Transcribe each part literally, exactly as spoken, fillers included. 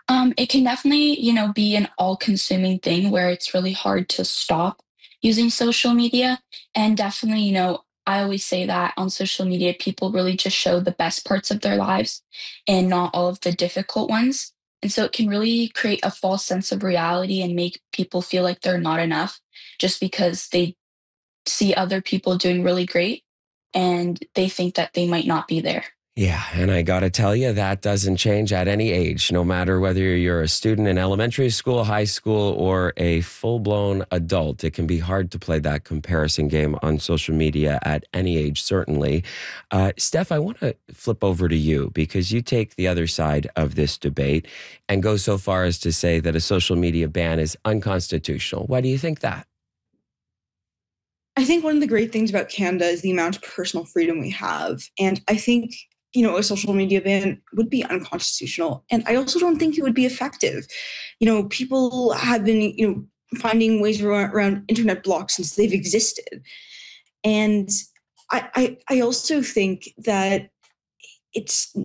Um, it can definitely, you know, be an all-consuming thing where it's really hard to stop using social media. And definitely, you know, I always say that on social media, people really just show the best parts of their lives and not all of the difficult ones. And so it can really create a false sense of reality and make people feel like they're not enough just because they see other people doing really great and they think that they might not be there. Yeah, and I got to tell you, that doesn't change at any age, no matter whether you're a student in elementary school, high school, or a full blown adult. It can be hard to play that comparison game on social media at any age, certainly. Uh, Steph, I want to flip over to you because you take the other side of this debate and go so far as to say that a social media ban is unconstitutional. Why do you think that? I think one of the great things about Canada is the amount of personal freedom we have. And I think, you know, a social media ban would be unconstitutional. And I also don't think it would be effective. You know, people have been, you know, finding ways around, around internet blocks since they've existed. And I, I, I also think that it's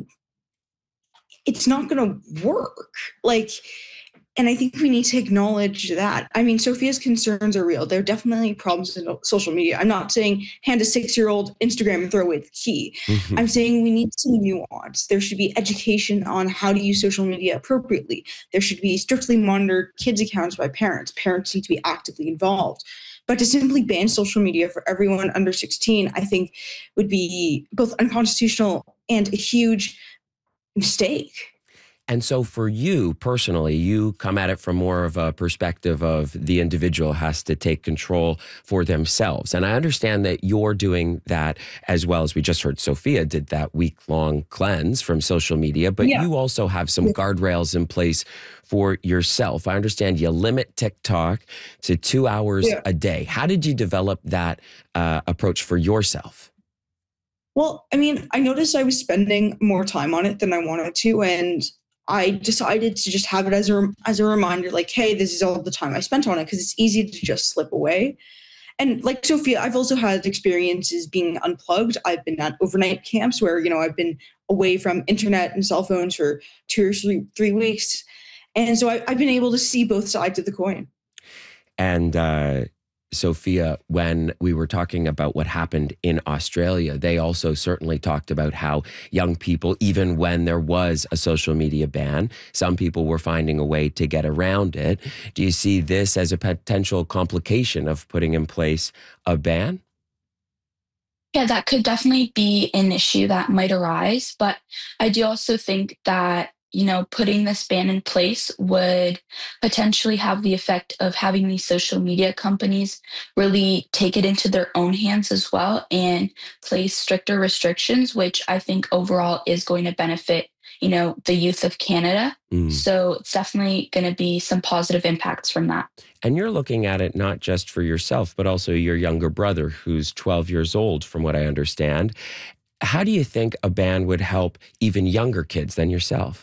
it's not going to work. Like, and I think we need to acknowledge that. I mean, Sophia's concerns are real. There are definitely problems in social media. I'm not saying hand a six-year-old Instagram and throw away the key. I'm saying we need some nuance. There should be education on how to use social media appropriately. There should be strictly monitored kids' accounts by parents. Parents need to be actively involved. But to simply ban social media for everyone under sixteen, I think would be both unconstitutional and a huge mistake. And so for you personally, you come at it from more of a perspective of the individual has to take control for themselves. And I understand that you're doing that as well. As we just heard, Sophia did that week-long cleanse from social media, but Yeah. you also have some guardrails in place for yourself. I understand you limit TikTok to two hours Yeah. a day. How did you develop that uh, approach for yourself? Well, I mean, I noticed I was spending more time on it than I wanted to, and I decided to just have it as a as a reminder, like, hey, this is all the time I spent on it, because it's easy to just slip away. And like Sophia, I've also had experiences being unplugged. I've been at overnight camps where, you know, I've been away from internet and cell phones for two or three, three weeks. And so I, I've been able to see both sides of the coin. And uh, Sophia, when we were talking about what happened in Australia, they also certainly talked about how young people, even when there was a social media ban, some people were finding a way to get around it. Do you see this as a potential complication of putting in place a ban? Yeah, that could definitely be an issue that might arise, but I do also think that, you know, putting this ban in place would potentially have the effect of having these social media companies really take it into their own hands as well and place stricter restrictions, which I think overall is going to benefit, you know, the youth of Canada. Mm. So it's definitely going to be some positive impacts from that. And you're looking at it not just for yourself, but also your younger brother, who's twelve years old, from what I understand. How do you think a ban would help even younger kids than yourself?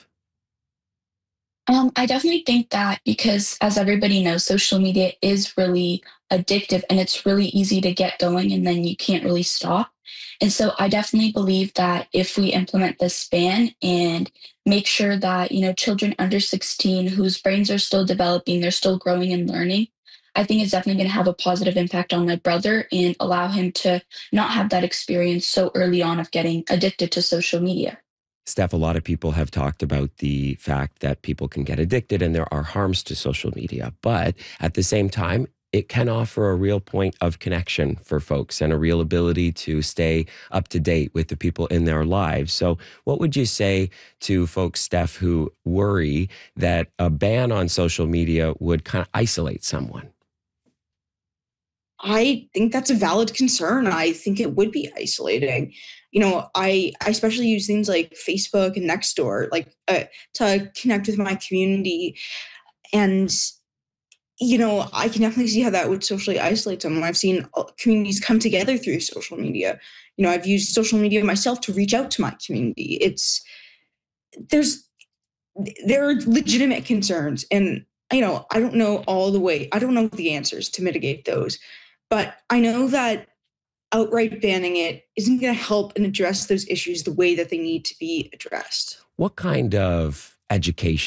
Um, I definitely think that because, as everybody knows, social media is really addictive and it's really easy to get going and then you can't really stop. And so I definitely believe that if we implement this ban and make sure that, you know, children under sixteen whose brains are still developing, they're still growing and learning, I think it's definitely going to have a positive impact on my brother and allow him to not have that experience so early on of getting addicted to social media. Steph, a lot of people have talked about the fact that people can get addicted and there are harms to social media. But at the same time, it can offer a real point of connection for folks and a real ability to stay up to date with the people in their lives. So what would you say to folks, Steph, who worry that a ban on social media would kind of isolate someone? I think that's a valid concern. I think it would be isolating. You know, I, I especially use things like Facebook and Nextdoor, like uh, to connect with my community. And, you know, I can definitely see how that would socially isolate someone. I've seen uh, communities come together through social media. You know, I've used social media myself to reach out to my community. It's there's there are legitimate concerns, and you know, I don't know all the way. I don't know the answers to mitigate those, but I know that outright banning it isn't going to help and address those issues the way that they need to be addressed. What kind of education